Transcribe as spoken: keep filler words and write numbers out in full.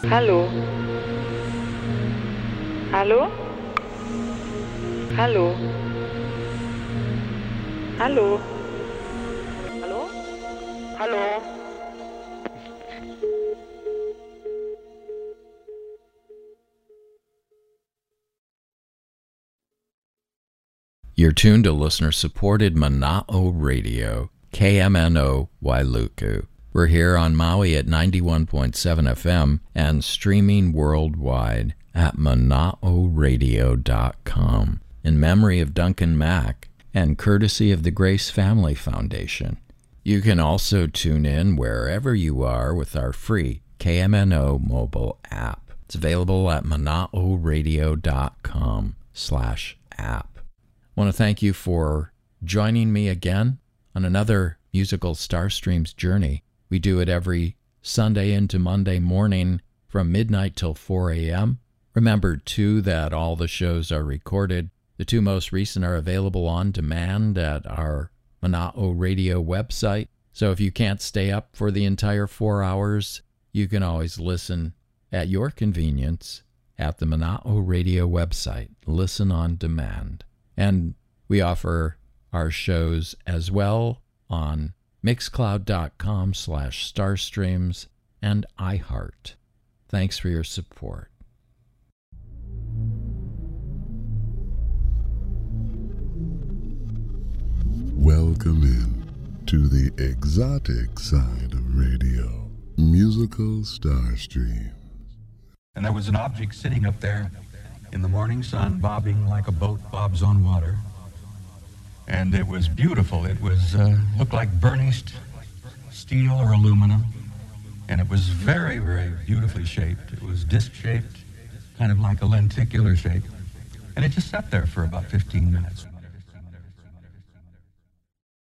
Hallo? Hallo? Hallo? Hallo? Hallo? Hallo? You're tuned to listener-supported Mana'o Radio, K M N O Wailuku. We're here on Maui at ninety-one point seven F M and streaming worldwide at mana'o radio dot com in memory of Duncan Mack and courtesy of the Grace Family Foundation. You can also tune in wherever you are with our free K M N O mobile app. It's available at mana'o radio dot com slash app. I want to thank you for joining me again on another musical Starstreams journey. We do it every Sunday into Monday morning from midnight till four a.m. Remember, too, that all the shows are recorded. The two most recent are available on demand at our Mana'o Radio website. So if you can't stay up for the entire four hours, you can always listen at your convenience at the Mana'o Radio website. Listen on demand. And we offer our shows as well on mixcloud.com slash starstreams and iHeart. Thanks for your support. Welcome in to the exotic side of radio, musical Starstreams. And there was an object sitting up there in the morning sun, bobbing like a boat bobs on water. And it was beautiful. It was uh, looked like burnished steel or aluminum. And it was very, very beautifully shaped. It was disc-shaped, kind of like a lenticular shape. And it just sat there for about fifteen minutes.